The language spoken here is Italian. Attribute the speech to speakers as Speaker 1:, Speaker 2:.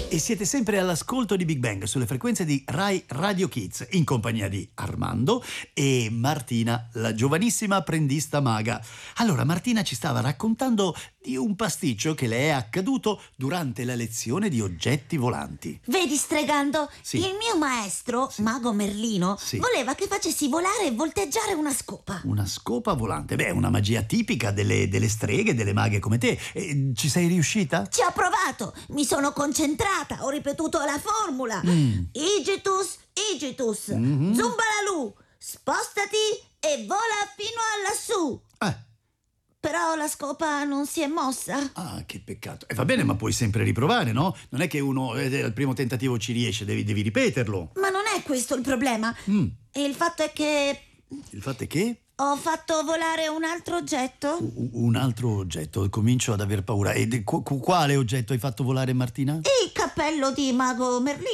Speaker 1: E siete sempre all'ascolto di Big Bang sulle frequenze di Rai Radio Kids, in compagnia di Armando e Martina, la giovanissima apprendista maga. Allora, Martina ci stava raccontando di un pasticcio che le è accaduto durante la lezione di oggetti volanti.
Speaker 2: Vedi, Stregando,
Speaker 1: Sì.
Speaker 2: il mio maestro,
Speaker 1: Sì.
Speaker 2: Mago Merlino,
Speaker 1: Sì.
Speaker 2: voleva che facessi volare e volteggiare una scopa.
Speaker 1: Una scopa volante? Beh, una magia tipica delle streghe, delle maghe come te. Ci sei riuscita?
Speaker 2: Ci ho provato, mi sono concentrata, ho ripetuto la formula. Igitus, Igitus, Zumbalalù, spostati e vola fino a lassù. Però la scopa non si è mossa.
Speaker 1: Ah, che peccato. Va bene, ma puoi sempre riprovare, no? Non è che uno al primo tentativo ci riesce, devi ripeterlo.
Speaker 2: Ma non è questo il problema. E il fatto è che
Speaker 1: Il fatto è che
Speaker 2: ho fatto volare un altro oggetto.
Speaker 1: un altro oggetto, comincio ad aver paura. E quale oggetto hai fatto volare, Martina?
Speaker 2: Il cappello di Mago Merlino.